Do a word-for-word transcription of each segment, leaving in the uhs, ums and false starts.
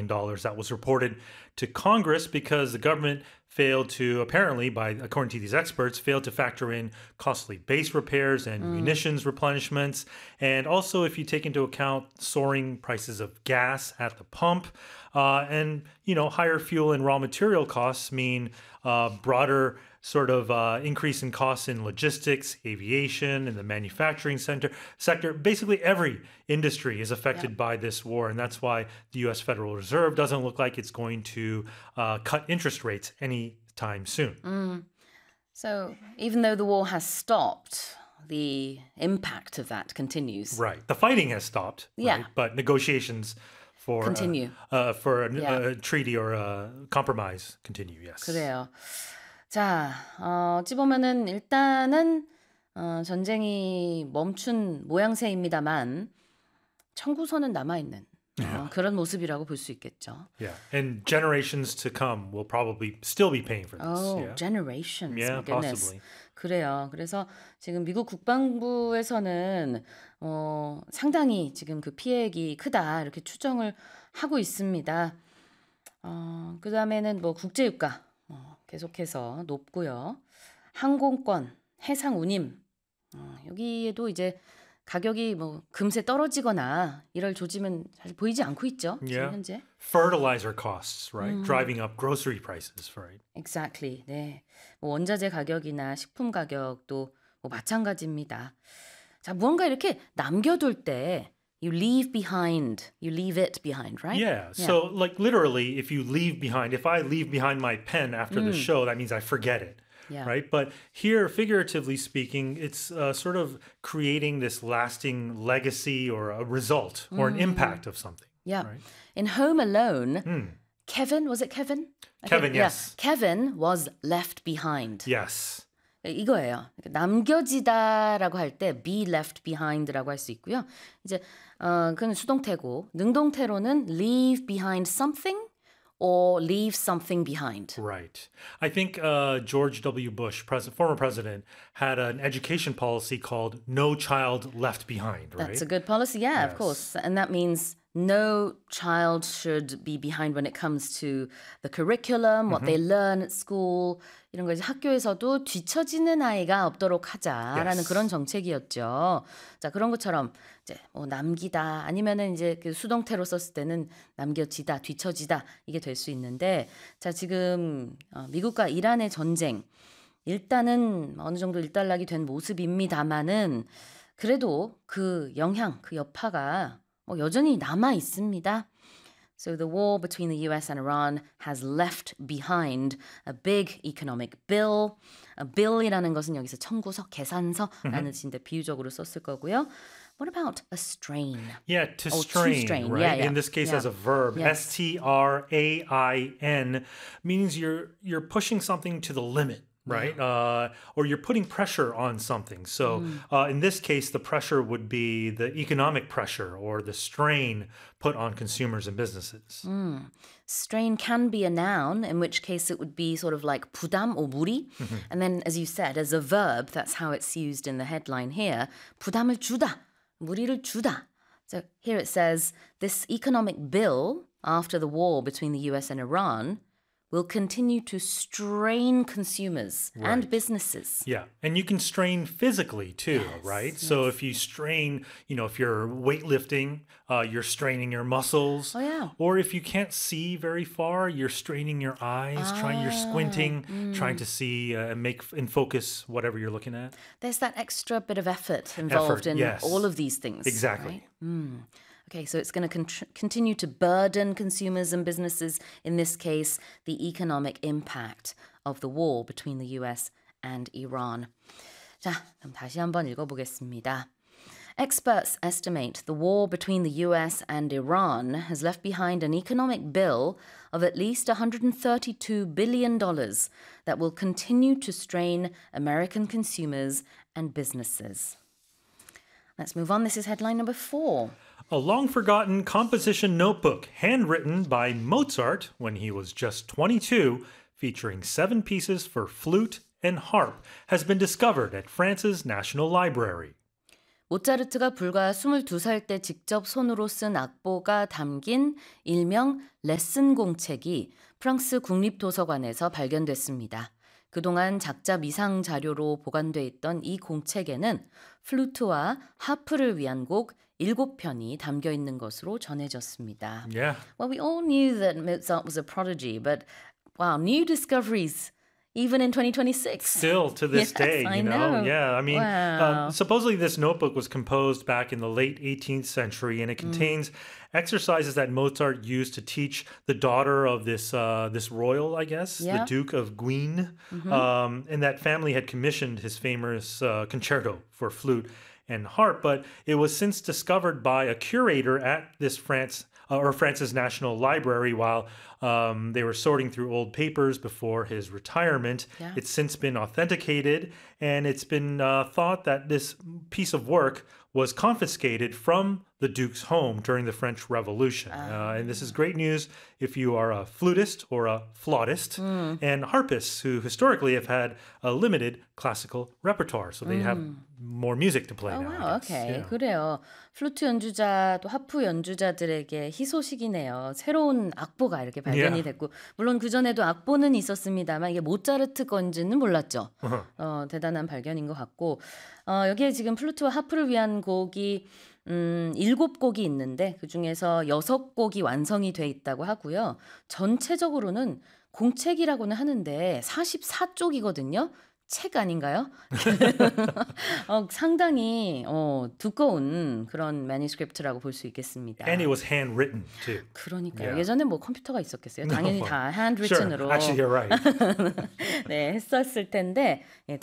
dollars that was reported to Congress because the government failed to, apparently, by according to these experts, failed to factor in costly base repairs and mm. munitions replenishments. And also, if you take into account soaring prices of gas at the pump, uh, and, you know, higher fuel and raw material costs mean uh, broader sort of uh, increase in costs in logistics, aviation, and the manufacturing center sector. Basically, every industry is affected yeah. by this war, and that's why the U S Federal Reserve doesn't look like it's going to uh, cut interest rates anytime soon. Mm. So even though the war has stopped, the impact of that continues. Right. The fighting has stopped, yeah. right? But negotiations for, continue. Uh, uh, for a, yeah. a treaty or a compromise continue, yes. 그래요. 자, 어, 어찌 보면은 일단은 어, 전쟁이 멈춘 모양새입니다만 청구서는 남아있는 yeah. 어, 그런 모습이라고 볼 수 있겠죠. Yeah, and generations to come will probably still be paying for this. Oh, yeah. generations. Yeah, goodness. possibly. 그래요. 그래서 지금 미국 국방부에서는 어, 상당히 지금 그 피해액이 크다 이렇게 추정을 하고 있습니다. 어, 그 다음에는 뭐 국제유가 어, 계속해서 높고요. 항공권, 해상 운임 어, 여기에도 이제 가격이 뭐 금세 떨어지거나 이럴 조짐은 사실 보이지 않고 있죠. Yeah. 지금 현재. Fertilizer costs, right? 음. Driving up grocery prices, right? Exactly. 네. 뭐 원자재 가격이나 식품 가격도 뭐 마찬가지입니다. 자, 무언가 이렇게 남겨둘 때 you leave behind, you leave it behind, right? Yeah. yeah. So, like literally, if you leave behind, if I leave behind my pen after 음. the show, that means I forget it. Yeah. Right. But here, figuratively speaking, it's uh, sort of creating this lasting legacy or a result or an mm. impact of something. Yeah. Right? In Home Alone, Mm. Kevin, was it Kevin? I Kevin, think, yes. Yeah. Kevin was left behind. Yes. 이거예요. 남겨지다라고 할 때 be left behind라고 할 수 있고요. 이제 어, 그건 수동태고 능동태로는 leave behind something or leave something behind. Right. I think uh, George W. Bush, pres- former president, had an education policy called No Child Left Behind, right? That's a good policy, yeah, Yes. of course. And that means no child should be behind when it comes to the curriculum, what they learn at school. 이런 거 이제 학교에서도 뒤처지는 아이가 없도록 하자라는 Yes. 그런 정책이었죠. 자, 그런 것처럼 이제 뭐 남기다 아니면은 이제 그 수동태로 썼을 때는 남겨지다, 뒤처지다 이게 될 수 있는데 자, 지금 어, 미국과 이란의 전쟁 일단은 어느 정도 일단락이 된 모습입니다만은 그래도 그 영향, 그 여파가 뭐 여전히 남아 있습니다. So the war between the U S and Iran has left behind a big economic bill. A bill이라는 것은 여기서 청구서, 계산서라는 뜻인데 비유적으로 썼을 거고요. What about a strain? Yeah, to Oh, to strain, strain. right? Yeah, yeah. In this case, Yeah. as a verb, Yes. S T R A I N means you're you're pushing something to the limit, right? Uh, or you're putting pressure on something. So uh, in this case, the pressure would be the economic pressure or the strain put on consumers and businesses. Mm. Strain can be a noun, in which case it would be sort of like 부담 or 무리. And then, as you said, as a verb, that's how it's used in the headline here. 부담을 주다, 무리를 주다. So here it says, this economic bill after the war between the U S and Iran will continue to strain consumers and Right. businesses. Yeah. And you can strain physically too, Yes, right? So if you strain, you know, if you're weightlifting, uh, you're straining your muscles. Oh, yeah. Or if you can't see very far, you're straining your eyes, trying, you're squinting, trying to see uh, and make and focus whatever you're looking at. There's that extra bit of effort involved in yes. all of these things. Exactly. right? Mm. Okay, so it's going to con- continue to burden consumers and businesses, in this case, the economic impact of the war between the U S and Iran. 자, 그럼 다시 한번 읽어보겠습니다. Experts estimate the war between the U S and Iran has left behind an economic bill of at least one hundred thirty-two billion dollars that will continue to strain American consumers and businesses. Let's move on. This is headline number four. A long-forgotten composition notebook handwritten by Mozart when he was just twenty-two, featuring seven pieces for flute and harp, has been discovered at France's National Library. 모차르트가 불과 스물두 살 때 직접 손으로 쓴 악보가 담긴 일명 레슨 공책이 프랑스 국립도서관에서 발견됐습니다. 그동안 작자 미상 자료로 보관돼 있던 이 공책에는 플루트와 하프를 위한 곡 일곱 편이 담겨 있는 것으로 전해졌습니다. Yeah. Well, we all knew that Mozart was a prodigy, but wow, new discoveries even in twenty twenty-six. Still to this Yes, day, I you know? know. Yeah, I mean, Wow. um, supposedly this notebook was composed back in the late eighteenth century, and it contains exercises that Mozart used to teach the daughter of this uh, this royal, I guess, Yeah. the Duke of Guienne, um, and that family had commissioned his famous uh, concerto for flute and harp, but it was since discovered by a curator at this France uh, or France's National Library while um, they were sorting through old papers before his retirement. Yeah. It's since been authenticated, and it's been uh, thought that this piece of work was confiscated from the Duke's home during the French Revolution. Uh, and this is great news if you are a flutist or a flautist, and harpists who historically have had a limited classical repertoire, so they have more music to play Oh, now. I wow. guess. Okay. Yeah. 그래요. 플루트 연주자 또 하프 연주자들에게 희소식이네요. 새로운 악보가 이렇게 발견이 Yeah. 됐고 물론 그전에도 악보는 있었습니다만 이게 모차르트 건지는 몰랐죠. 어, 대단한 발견인 것 같고 어, 여기에 지금 플루트와 하프를 위한 곡이 음, 일곱 곡이 있는데 그중에서 여섯 곡이 완성이 돼 있다고 하고요. 전체적으로는 공책이라고는 하는데 사십사 쪽이거든요. 책 아닌가요? 어, 상당히 어, 두꺼운 그런 매니스크립트라고 볼 수 있겠습니다. And it was handwritten too. 그러니까요. Yeah. 예전에 뭐 컴퓨터가 있었겠어요. 당연히 다 Sure. handwritten으로 Actually, you're right. 네, 했었을 텐데 예,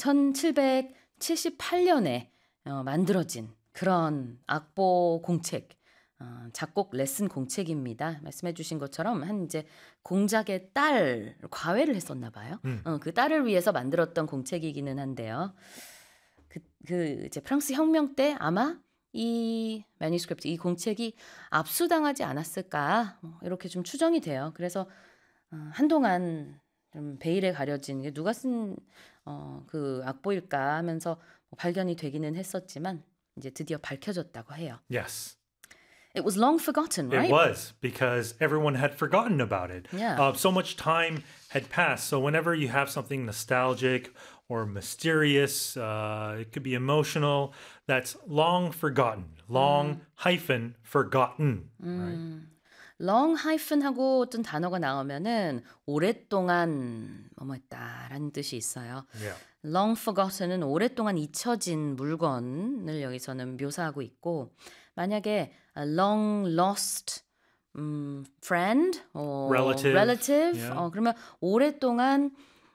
천칠백칠십팔 년에 어, 만들어진 그런 악보 공책, 어, 작곡 레슨 공책입니다. 말씀해 주신 것처럼 한 이제 공작의 딸 과외를 했었나 봐요. 음. 어, 그 딸을 위해서 만들었던 공책이기는 한데요. 그, 그 이제 프랑스 혁명 때 아마 이 매니스크립트, 이 공책이 압수당하지 않았을까 뭐 이렇게 좀 추정이 돼요. 그래서 어, 한동안 좀 베일에 가려진 게 누가 쓴 어, 그 악보일까 하면서 뭐 발견이 되기는 했었지만 이제 드디어 밝혀졌다고 해요. Yes. It was long forgotten, right? It was because everyone had forgotten about it. Yeah. Uh, so much time had passed. So whenever you have something nostalgic or mysterious, uh, it could be emotional, that's long forgotten. Long hyphen forgotten. Right? long hyphen 하고 어떤 단어가 나오면은 오랫동안 뭐뭐했다라는 뜻이 있어요. Yeah. long forgotten은 오랫동안 잊혀진 물건을 여기서는 묘사하고 있고 만약에 a long lost 음, friend or Relative. relative Yeah. 어, 그러면 오랫동안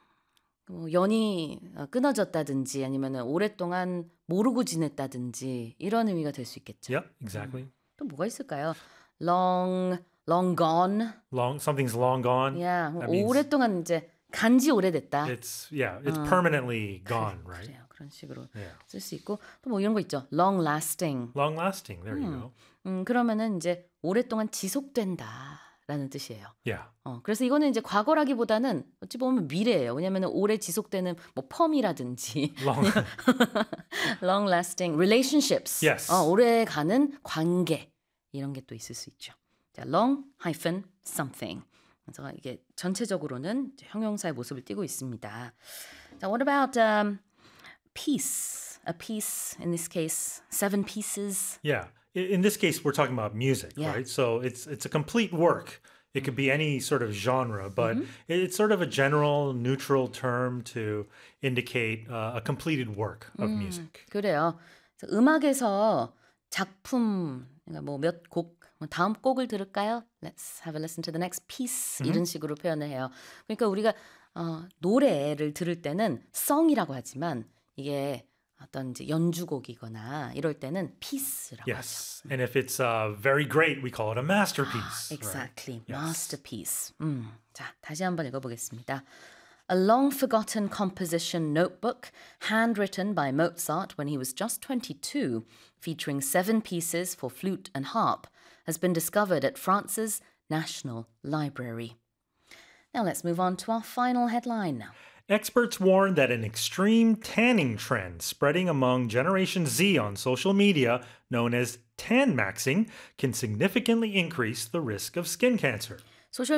뭐 연이 어, 끊어졌다든지 아니면 오랫동안 모르고 지냈다든지 이런 의미가 될 수 있겠죠. Yep, exactly. 또 뭐가 있을까요? long long gone. Long something's long gone. Yeah, That means 오랫동안 이제 간지 오래됐다. it's yeah, it's permanently gone, 그래, right? 그래요. 그런 식으로 Yeah. 쓸 수 있고 또 뭐 이런 거 있죠. long lasting. Long lasting. There you go. 음, 그러면은 이제 오랫동안 지속된다라는 뜻이에요. Yeah. 어, 그래서 이거는 이제 과거라기보다는 어찌 보면 미래예요. 왜냐하면 오래 지속되는 뭐 펌이라든지 Long long lasting relationships. Yes. 어, 오래 가는 관계 이런 게 또 있을 수 있죠. 자, long hyphen something. 그래서 이게 전체적으로는 이제 형용사의 모습을 띠고 있습니다. 자, what about um, piece? A piece in this case, seven pieces. Yeah. I- In this case, we're talking about music, Yeah. right? So it's it's a complete work. It could be any sort of genre, but it's sort of a general, neutral term to indicate uh, a completed work of music. 그래요. 그래서 음악에서 작품, 그러니까 뭐 몇 곡, 뭐 다음 곡을 들을까요? Let's have a listen to the next piece. 이런 식으로 표현을 해요. 그러니까 우리가 어, 노래를 들을 때는 song이라고 하지만 이게 어떤 이제 연주곡이거나 이럴 때는 piece라고 Yes. And if it's uh, very great, we call it a masterpiece. 하죠. right? Exactly. Yes. Masterpiece. 음, 자, 다시 한번 읽어보겠습니다. A long forgotten composition notebook, handwritten by Mozart when he was just twenty-two, featuring seven pieces for flute and harp, has been discovered at France's National Library. Now let's move on to our final headline now. Experts warn that an extreme tanning trend spreading among Generation Z on social media, known as tan maxing, can significantly increase the risk of skin cancer.